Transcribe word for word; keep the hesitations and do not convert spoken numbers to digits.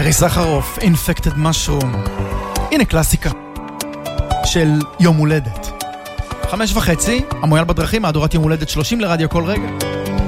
אנדרי סחרוף, Infected Mushroom. הנה קלאסיקה של יום הולדת. חמש וחצי, המויאל בדרכים, מהדורת יום הולדת שלושים לרדיו כל רגע.